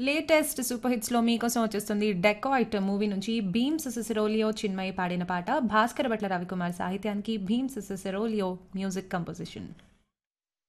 Latest super హిట్స్లో మీకోసం వచ్చేస్తుంది dacoit movie నుంచి భీమ్స్ సిసిరోలియో చిన్మయి పాడిన పాట భాస్కర్ భట్ల రవికుమార్ సాహిత్యానికి భీమ్స్ సిసిరోలియో మ్యూజిక్ కంపోజిషన్.